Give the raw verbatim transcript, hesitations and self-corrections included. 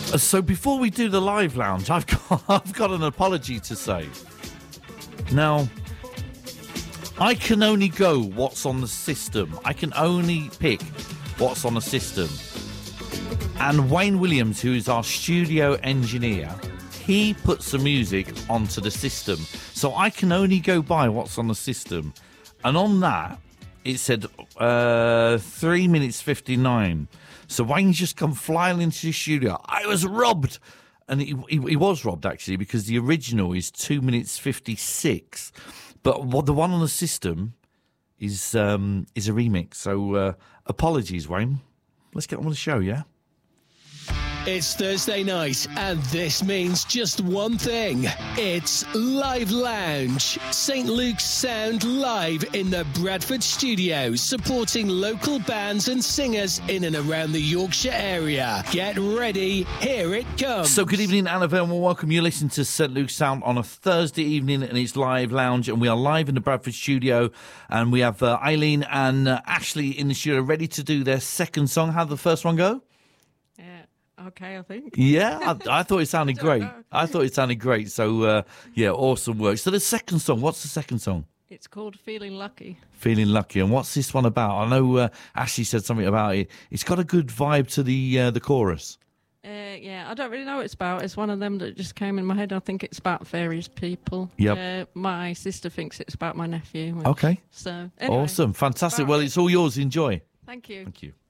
So before we do the live lounge, I've got I've got an apology to say. Now, I can only go what's on the system. I can only pick what's on the system. And Wayne Williams, who is our studio engineer, he puts the music onto the system. So I can only go by what's on the system. And on that, it said uh, three minutes fifty-nine. So Wayne's just come flying into the studio. I was robbed. And he, he, he was robbed, actually, because the original is two minutes fifty-six. But what the one on the system is um, is a remix. So uh, apologies, Wayne. Let's get on with the show, yeah? It's Thursday night, and this means just one thing. It's Live Lounge. Saint Luke's Sound live in the Bradford studios, supporting local bands and singers in and around the Yorkshire area. Get ready, here it comes. So good evening, Anna Vale. Welcome. You're listening to Saint Luke's Sound on a Thursday evening, and it's Live Lounge, and we are live in the Bradford studio, and we have uh, Eileen and uh, Ashley in the studio ready to do their second song. How did the first one go? Okay, I think. Yeah, I, I thought it sounded great. know. I thought it sounded great. So, uh, yeah, awesome work. So the second song, what's the second song? It's called Feeling Lucky. Feeling Lucky. And what's this one about? I know uh, Ashley said something about it. It's got a good vibe to the uh, the chorus. Uh, yeah, I don't really know what it's about. It's one of them that just came in my head. I think it's about various people. Yep. Uh, my sister thinks it's about my nephew. Which, Okay. So, anyway, Awesome. Fantastic. about Well, it. it's all yours. Enjoy. Thank you. Thank you.